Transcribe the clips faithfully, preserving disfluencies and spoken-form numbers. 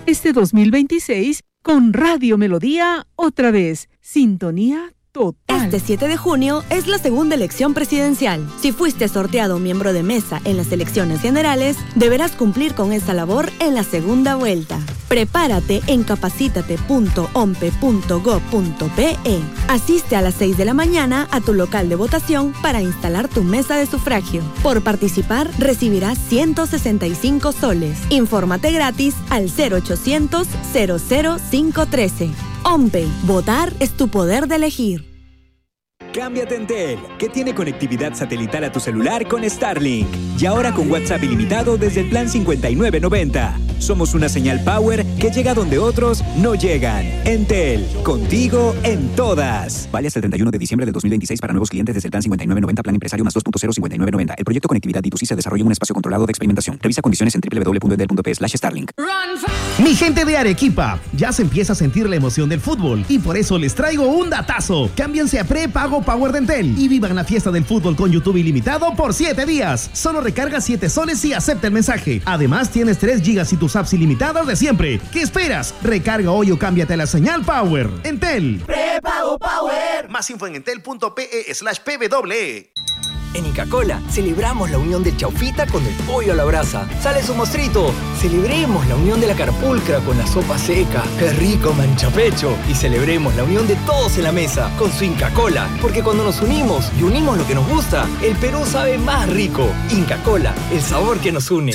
este dos mil veintiséis con Radio Melodía otra vez. Sintonía total. Este siete de junio es la segunda elección presidencial. Si fuiste sorteado miembro de mesa en las elecciones generales, deberás cumplir con esa labor en la segunda vuelta. Prepárate en capacítate punto ompe punto gob punto pe. Asiste a las seis de la mañana a tu local de votación para instalar tu mesa de sufragio. Por participar, recibirás ciento sesenta y cinco soles. Infórmate gratis al cero ochocientos, cero cero cinco trece. OMPE, votar es tu poder de elegir. Cámbiate a Entel, que tiene conectividad satelital a tu celular con Starlink. Y ahora con WhatsApp ilimitado desde el plan cincuenta y nueve noventa. Somos una señal power que llega donde otros no llegan. Entel, contigo en todas. Vale hasta el treinta y uno de diciembre de dos mil veintiséis para nuevos clientes desde el plan cincuenta y nueve noventa, plan empresario más dos punto cero cincuenta y nueve noventa. El proyecto Conectividad D dos C se desarrolla en un espacio controlado de experimentación. Revisa condiciones en doble u doble u doble u punto entel punto pe slash Starlink. Mi gente de Arequipa, ya se empieza a sentir la emoción del fútbol y por eso les traigo un datazo. Cámbiense a prepago Power de Entel y vivan la fiesta del fútbol con YouTube ilimitado por siete días. Solo recarga siete soles y acepta el mensaje. Además tienes tres gigas y tus apps ilimitadas de siempre. ¿Qué esperas? Recarga hoy o cámbiate a la señal Power. Entel. Prepago Power. Más info en entel punto pe slash pw. En Inca Kola celebramos la unión del chaufita con el pollo a la brasa. ¡Sale su mostrito! Celebremos la unión de la carpulcra con la sopa seca. ¡Qué rico manchapecho! Y celebremos la unión de todos en la mesa con su Inca Kola. Porque cuando nos unimos y unimos lo que nos gusta, el Perú sabe más rico. Inca Kola, el sabor que nos une.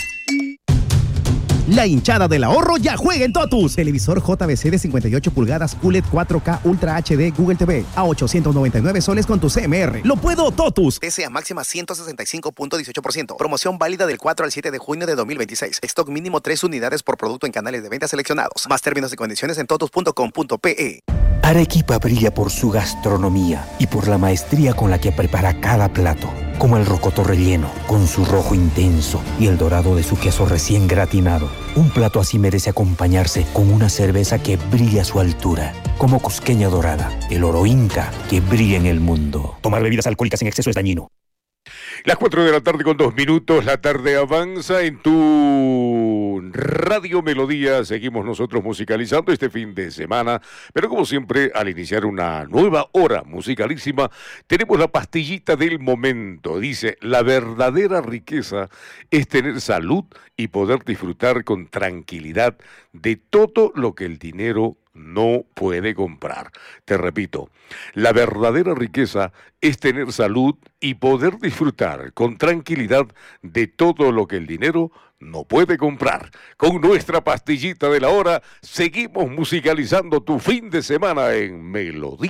La hinchada del ahorro ya juega en Totus. Televisor J V C de cincuenta y ocho pulgadas U L E D cuatro K Ultra H D Google T V a ochocientos noventa y nueve soles con tu C M R. ¡Lo puedo, Totus! T C A máxima ciento sesenta y cinco punto dieciocho por ciento. Promoción válida del cuatro al siete de junio de dos mil veintiséis. Stock mínimo tres unidades por producto en canales de venta seleccionados. Más términos y condiciones en totus punto com punto pe. Arequipa brilla por su gastronomía y por la maestría con la que prepara cada plato, como el rocoto relleno, con su rojo intenso y el dorado de su queso recién gratinado. Un plato así merece acompañarse con una cerveza que brilla a su altura, como Cusqueña Dorada, el oro inca que brilla en el mundo. Tomar bebidas alcohólicas en exceso es dañino. Las cuatro de la tarde con dos minutos, la tarde avanza en tu Radio Melodía. Seguimos nosotros musicalizando este fin de semana, pero como siempre, al iniciar una nueva hora musicalísima, tenemos la pastillita del momento. Dice, la verdadera riqueza es tener salud y poder disfrutar con tranquilidad de todo lo que el dinero no puede comprar. Te repito, la verdadera riqueza es tener salud y poder disfrutar con tranquilidad de todo lo que el dinero no puede comprar. Con nuestra pastillita de la hora, seguimos musicalizando tu fin de semana en Melodía.